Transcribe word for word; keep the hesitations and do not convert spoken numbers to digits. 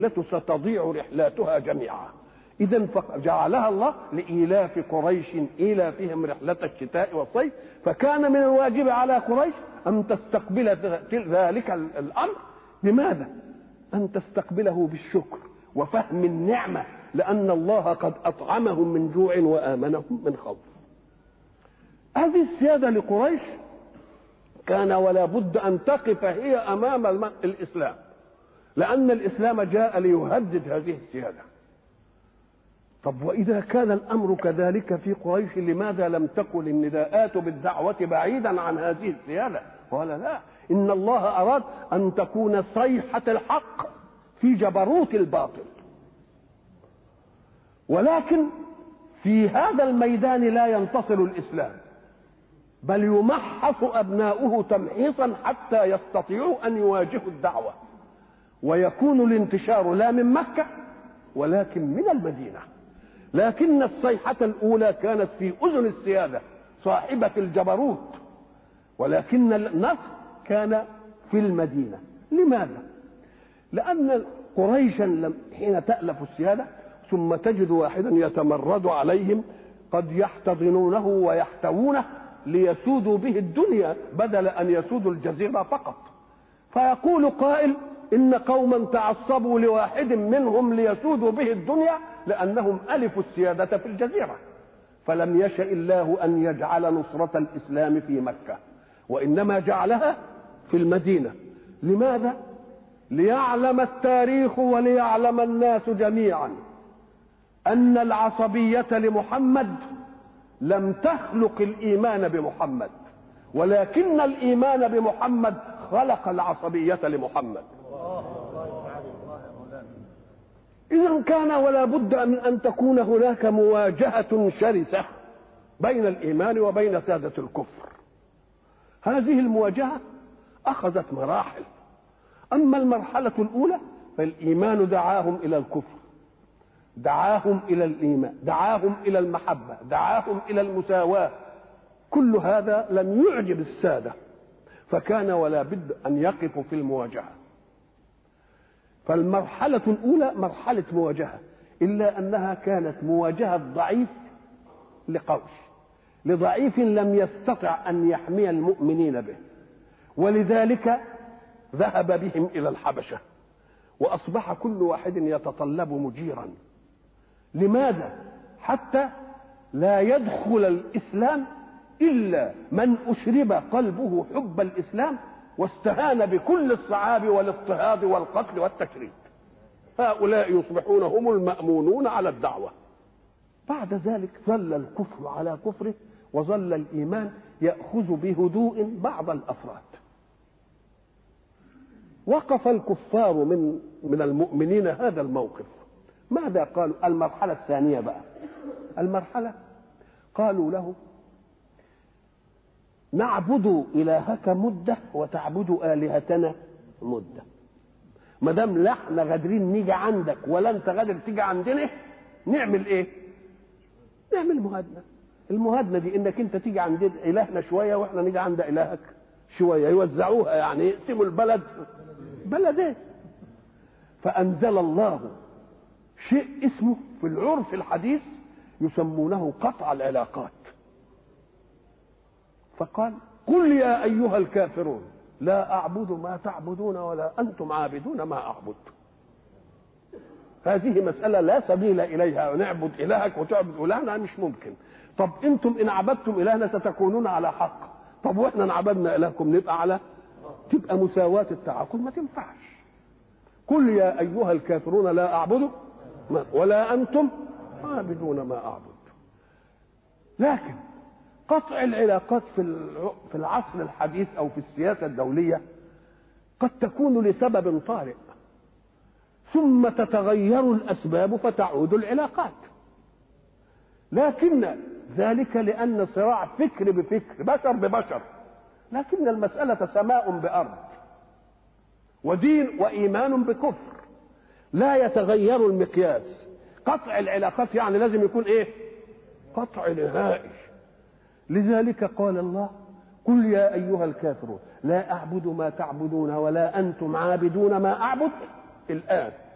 ستضيع رحلاتها جميعا. إذا فجعلها الله لإيلاف قريش إيلافهم رحلة الشتاء والصيف، فكان من الواجب على قريش أن تستقبل ذلك الأمر. لماذا؟ أن تستقبله بالشكر وفهم النعمة، لأن الله قد أطعمهم من جوع وآمنهم من خوف. هذه السيادة لقريش كان ولا بد أن تقف هي أمام الإسلام، لأن الإسلام جاء ليهدد هذه السيادة. طب وإذا كان الأمر كذلك في قريش، لماذا لم تكن النداءات بالدعوة بعيدا عن هذه السيادة؟ قال لا، إن الله أراد أن تكون صيحة الحق في جبروت الباطل، ولكن في هذا الميدان لا ينتصر الإسلام، بل يمحص أبناؤه تمحيصا حتى يستطيعوا أن يواجهوا الدعوة، ويكون الانتشار لا من مكة ولكن من المدينة. لكن الصيحة الأولى كانت في أذن السيادة صاحبة الجبروت، ولكن النصر كان في المدينة. لماذا؟ لأن قريشا حين تألف السيادة ثم تجد واحدا يتمرد عليهم قد يحتضنونه ويحتوونه ليسودوا به الدنيا بدل أن يسودوا الجزيرة فقط. فيقول قائل إن قوما تعصبوا لواحد منهم ليسودوا به الدنيا لأنهم ألفوا السيادة في الجزيرة، فلم يشأ الله أن يجعل نصرة الإسلام في مكة، وإنما جعلها في المدينة. لماذا؟ ليعلم التاريخ وليعلم الناس جميعا أن العصبية لمحمد لم تخلق الإيمان بمحمد، ولكن الإيمان بمحمد خلق العصبية لمحمد. إذا كان ولا بد من أن تكون هناك مواجهة شرسة بين الإيمان وبين سادة الكفر. هذه المواجهة أخذت مراحل. أما المرحلة الأولى فالإيمان دعاهم إلى الكفر، دعاهم إلى الإيمان، دعاهم إلى المحبة، دعاهم إلى المساواة. كل هذا لم يعجب السادة، فكان ولا بد أن يقفوا في المواجهة. فالمرحلة الأولى مرحلة مواجهة، إلا أنها كانت مواجهة ضعيف لقوي، لضعيف لم يستطع أن يحمي المؤمنين به، ولذلك ذهب بهم إلى الحبشة، وأصبح كل واحد يتطلب مجيرا. لماذا؟ حتى لا يدخل الإسلام إلا من أشرب قلبه حب الإسلام واستهان بكل الصعاب والاضطهاد والقتل والتشريد. هؤلاء يصبحون هم المأمونون على الدعوة. بعد ذلك ظل الكفر على كفره، وظل الإيمان يأخذ بهدوء بعض الأفراد. وقف الكفار من من المؤمنين هذا الموقف. ماذا قالوا؟ المرحلة الثانية بقى، المرحلة قالوا له نعبد إلهك مدة وتعبد آلهتنا مدة. ما دام لا احنا قادرين نيجي عندك ولا انت قادر تيجي عندنا، نعمل ايه؟ نعمل مهادنة. المهادنة دي انك انت تيجي عند إلهنا شوية واحنا نيجي عند إلهك شوية، يوزعوها يعني يقسموا البلد بلدين. فأنزل الله شيء اسمه في العرف الحديث يسمونه قطع العلاقات. فقال قل يا أيها الكافرون لا أعبد ما تعبدون ولا أنتم عابدون ما أعبد. هذه مسألة لا سبيل إليها، نعبد إلهك وتعبد إلهنا مش ممكن. طب أنتم إن عبدتم إلهنا ستكونون على حق، طب وإحنا إن عبدنا إلهكم نبقى على، تبقى مساواة التعاقل ما تنفعش. قل يا أيها الكافرون لا أعبد ولا أنتم عابدون ما أعبد. لكن قطع العلاقات في في العصر الحديث أو في السياسة الدولية قد تكون لسبب طارئ، ثم تتغير الأسباب فتعود العلاقات. لكن ذلك لأن صراع فكر بفكر، بشر ببشر، لكن المسألة سماء بأرض، ودين وإيمان بكفر، لا يتغير المقياس. قطع العلاقات يعني لازم يكون إيه؟ قطع نهائي. لذلك قال الله قل يا أيها الكافرون لا أعبد ما تعبدون ولا أنتم عابدون ما أعبد. الآن